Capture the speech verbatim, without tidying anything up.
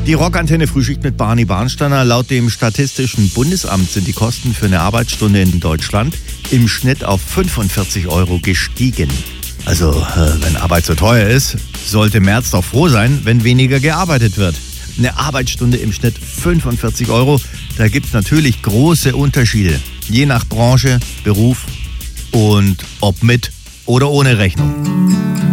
Die Rockantenne Frühschicht mit Barney Barnsteiner. Laut dem Statistischen Bundesamt sind die Kosten für eine Arbeitsstunde in Deutschland im Schnitt auf fünfundvierzig Euro gestiegen. Also, äh, wenn Arbeit so teuer ist, sollte Merz doch froh sein, wenn weniger gearbeitet wird. Eine Arbeitsstunde im Schnitt fünfundvierzig Euro. Da gibt es natürlich große Unterschiede. Je nach Branche, Beruf und ob mit oder ohne Rechnung.